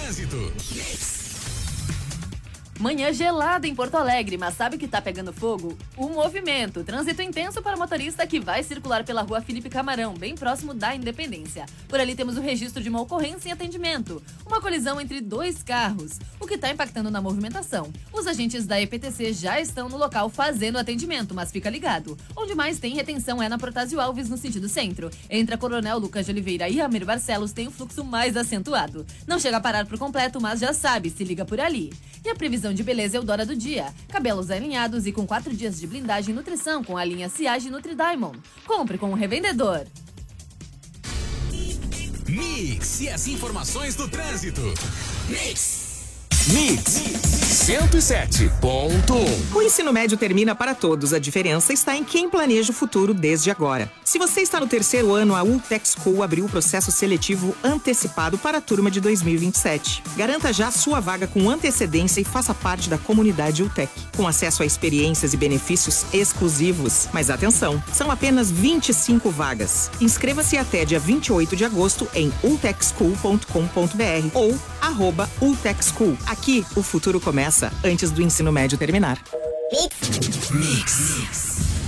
trânsito. Manhã gelada em Porto Alegre, mas sabe o que tá pegando fogo? O movimento. Trânsito intenso para o motorista que vai circular pela rua Felipe Camarão, bem próximo da Independência. Por ali temos o registro de uma ocorrência em atendimento. Uma colisão entre dois carros, o que tá impactando na movimentação. Os agentes da EPTC já estão no local fazendo atendimento, mas fica ligado. Onde mais tem retenção é na Protásio Alves, no sentido centro. Entre a Coronel Lucas de Oliveira e Ramiro Barcelos tem o fluxo mais acentuado. Não chega a parar por completo, mas já sabe, se liga por ali. E a previsão de beleza Eudora do dia. Cabelos alinhados e com 4 dias de blindagem e nutrição com a linha Ciage Nutri Diamond. Compre com o revendedor. Mix e as informações do trânsito. Mix 107.1. O ensino médio termina para todos. A diferença está em quem planeja o futuro desde agora. Se você está no terceiro ano, a Ultec School abriu o processo seletivo antecipado para a turma de 2027. Garanta já sua vaga com antecedência e faça parte da comunidade Ultec, com acesso a experiências e benefícios exclusivos. Mas atenção, são apenas 25 vagas. Inscreva-se até dia 28 de agosto em ultecschool.com.br ou @ultecschool. Aqui, o futuro começa antes do ensino médio terminar. Mix.